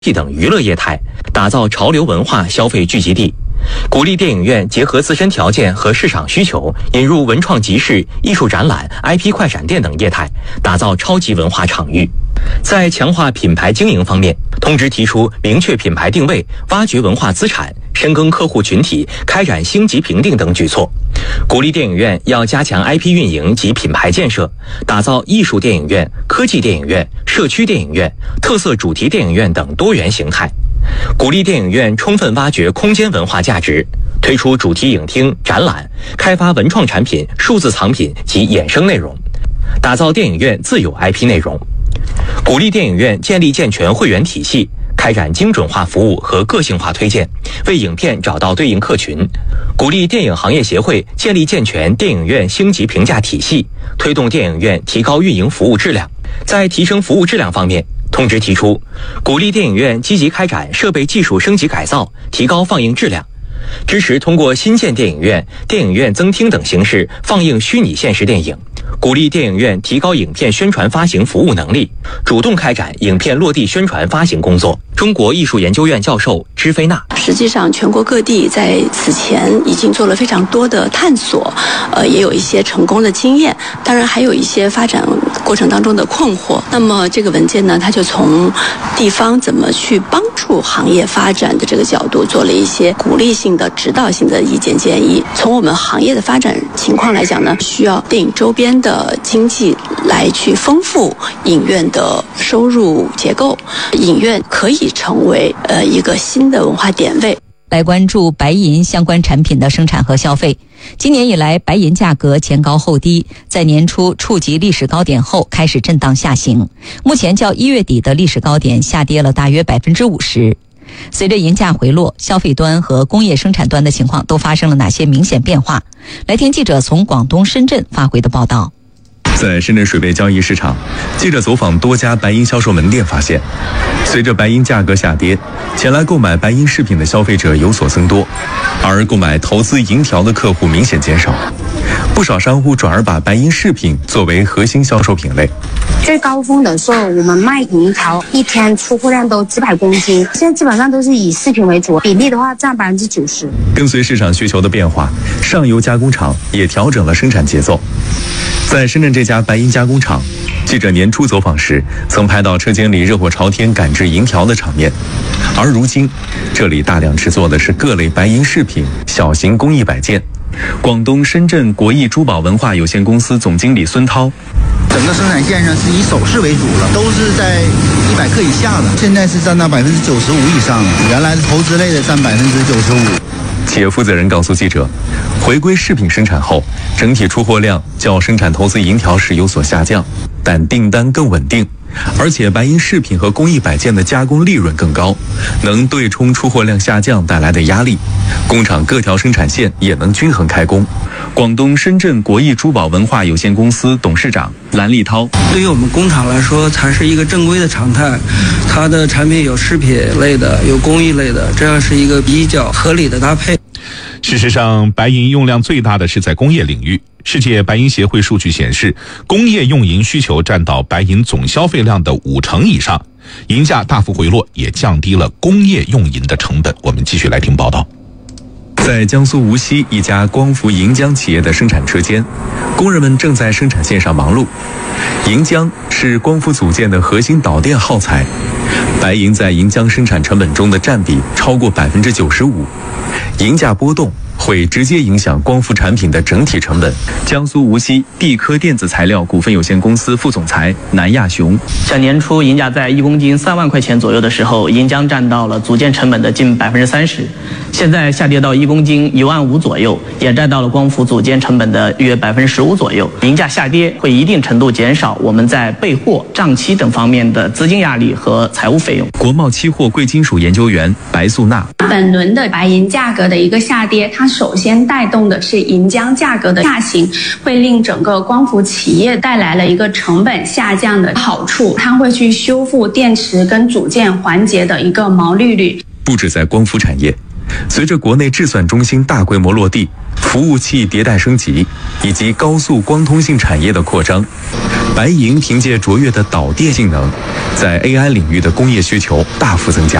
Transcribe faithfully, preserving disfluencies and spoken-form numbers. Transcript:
等娱乐业态，打造潮流文化消费聚集地，鼓励电影院结合自身条件和市场需求，引入文创集市、艺术展览、I P 快闪店等业态，打造超级文化场域。在强化品牌经营方面，通知提出明确品牌定位、挖掘文化资产、深耕客户群体、开展星级评定等举措。鼓励电影院要加强 I P 运营及品牌建设，打造艺术电影院、科技电影院、社区电影院、特色主题电影院等多元形态。鼓励电影院充分挖掘空间文化价值，推出主题影厅、展览，开发文创产品、数字藏品及衍生内容，打造电影院自有 I P 内容。鼓励电影院建立健全会员体系，开展精准化服务和个性化推荐，为影片找到对应客群。鼓励电影行业协会建立健全电影院星级评价体系，推动电影院提高运营服务质量。在提升服务质量方面，通知提出，鼓励电影院积极开展设备技术升级改造，提高放映质量，支持通过新建电影院、电影院增厅等形式放映虚拟现实电影，鼓励电影院提高影片宣传发行服务能力，主动开展影片落地宣传发行工作。中国艺术研究院教授支菲娜， 实际上全国各地在此前已经做了非常多的探索，呃，也有一些成功的经验，当然还有一些发展过程当中的困惑。那么这个文件呢，它就从地方怎么去帮助行业发展的这个角度，做了一些鼓励性的、指导性的意见建议。从我们行业的发展情况来讲呢，需要电影周边的经济来去丰富影院的收入结构，影院可以成为呃一个新的文化点位。 来关注白银相关产品的生产和消费。今年以来，白银价格前高后低，在年初触及历史高点后开始震荡下行，目前较一月底的历史高点下跌了大约百分之五十。随着银价回落，消费端和工业生产端的情况都发生了哪些明显变化？来听记者从广东深圳发回的报道。 在深圳水贝交易市场，记者走访多家白银销售门店，发现随着白银价格下跌，前来购买白银饰品的消费者有所增多，而购买投资银条的客户明显减少。不少商户转而把白银饰品作为核心销售品类。 最高峰的时候，我们卖银条一天出货量都几百公斤，现在基本上都是以饰品为主，比例的话占百分之九十。 跟随市场需求的变化，上游加工厂也调整了生产节奏。在深圳这家白银加工厂，记者年初走访时，曾拍到车间里热火朝天赶制银条的场面。而如今，这里大量制作的是各类白银饰品、小型工艺摆件。广东深圳国艺珠宝文化有限公司总经理孙涛， 整个生产线上是以首饰为主了，都是在一百克以下的，现在是占到百分之九十五以上了，原来是投资类的占百分之九十五。 企业负责人告诉记者，回归饰品生产后，整体出货量较生产投资银条时有所下降，但订单更稳定，而且白银饰品和工艺摆件的加工利润更高，能对冲出货量下降带来的压力，工厂各条生产线也能均衡开工。广东深圳国艺珠宝文化有限公司董事长蓝立涛， 对于我们工厂来说才是一个正规的常态，它的产品有饰品类的，有工艺类的，这样是一个比较合理的搭配。 事实上，白银用量最大的是在工业领域。世界白银协会数据显示，工业用银需求占到白银总消费量的五成以上，银价大幅回落也降低了工业用银的成本。我们继续来听报道。 在江苏无锡一家光伏银浆企业的生产车间，工人们正在生产线上忙碌。银浆是光伏组件的核心导电耗材，白银在银浆生产成本中的占比超过百分之九十五。银价波动会直接影响光伏产品的整体成本。江苏无锡地科电子材料股份有限公司副总裁南亚雄， 像年初银价在一公斤三万块钱左右的时候，银浆占到了组件成本的近百分之三十，现在下跌到一公斤一万五左右，也占到了光伏组件成本的约百分之十五左右。银价下跌会一定程度减少我们在备货、账期等方面的资金压力和财务费用。 国贸期货贵金属研究员白素娜， 本轮的白银价格的一个下跌，它首先带动的是银浆价格的下行，会令整个光伏企业带来了一个成本下降的好处，它会去修复电池跟组件环节的一个毛利率。 不止在光伏产业， 随着国内制算中心大规模落地，服务器迭代升级，以及高速光通信产业的扩张，白银凭借卓越的导电性能，在 A I 领域的工业需求大幅增加。